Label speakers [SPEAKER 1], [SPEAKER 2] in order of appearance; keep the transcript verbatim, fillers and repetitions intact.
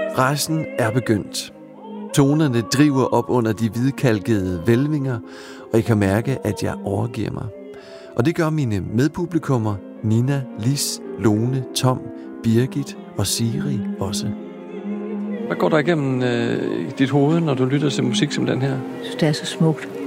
[SPEAKER 1] Rejsen er begyndt. Tonerne driver op under de hvidkalkede hvælvinger, og jeg kan mærke, at jeg overgiver mig. Og det gør mine medpublikummer Nina, Lis, Lone, Tom, Birgit og Siri også.
[SPEAKER 2] Hvad går der igennem øh, dit hoved, når du lytter til musik som den her?
[SPEAKER 3] Det er så smukt.